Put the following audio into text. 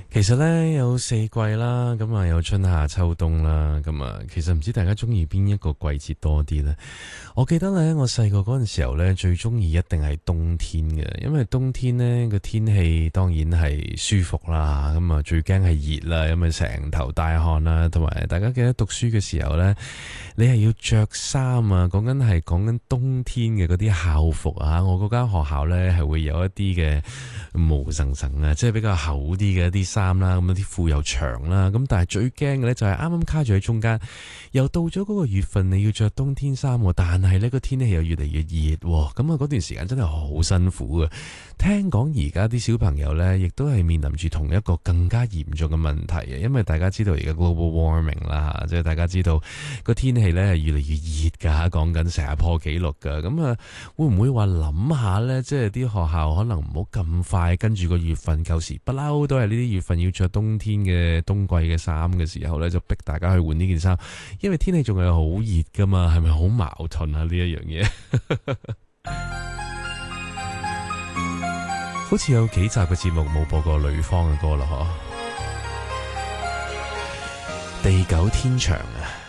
其實呢，有四季啦，咁啊有春夏秋冬啦，咁啊其實唔知大家中意邊一個季節多啲呢？我記得呢，我細個嗰陣時候呢，最中意一定係冬天嘅，因為冬天呢個天氣當然係舒服啦，咁啊最驚係熱啦，因為成頭大汗啦，同埋大家記得讀書嘅時候呢，你係要着衫啊，講緊冬天嘅嗰啲校服啊，我嗰間學校呢，係會有一啲嘅毛層層啊，即係比較厚啲嘅一啲衫啦，咁啲褲又長啦，咁但係最驚嘅呢，就係啱啱卡住喺中間，又到咗嗰個月份你要着冬天衫，但係呢個天氣又越嚟越熱，咁啊嗰段時間真係好辛苦啊！聽講而家啲小朋友呢，亦都係面臨住同一個更加嚴重嘅問題啊，因為大家知道而家 global warming 啦，即係大家知道個天氣呢係越嚟越熱噶，講緊成日破紀錄噶，咁啊會唔會話諗下呢？即係啲學校可能唔好咁快跟住個月份，舊時不嬲都係呢啲月份要着冬天嘅冬季嘅衫嘅時候呢，就逼大家去換呢件衫，因為天氣仲係好熱噶嘛，係咪好矛盾啊？呢一樣嘢？好似有幾集嘅節目冇播過呂方嘅歌啦，嗬？地久天長啊！